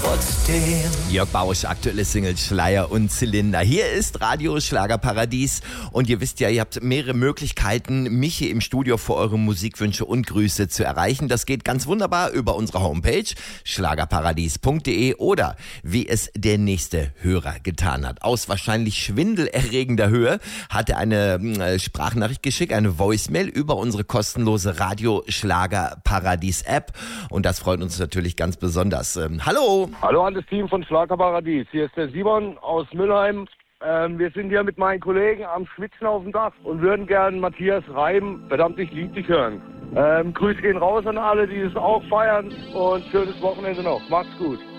trotzdem. Jörg Bausch, aktuelle Single Schleier und Zylinder. Hier ist Radio Schlagerparadies und ihr wisst ja, ihr habt mehrere Möglichkeiten, mich hier im Studio für eure Musikwünsche und Grüße zu erreichen. Das geht ganz wunderbar über unsere Homepage schlagerparadies.de oder wie es der nächste Hörer getan hat. Aus wahrscheinlich schwindelerregender Höhe hat er eine Sprachnachricht geschickt, eine Voicemail über unsere kostenlose Radio Schlagerparadies App und das freut uns natürlich ganz besonders. Hallo! Hallo an das Team von Schlagerparadies. Hier ist der Simon aus Müllheim. Wir sind hier mit meinen Kollegen am Schwitzen auf dem Dach und würden gern Matthias Reim verdammt ich lieb dich hören. Grüße gehen raus an alle, die es auch feiern und schönes Wochenende noch. Macht's gut.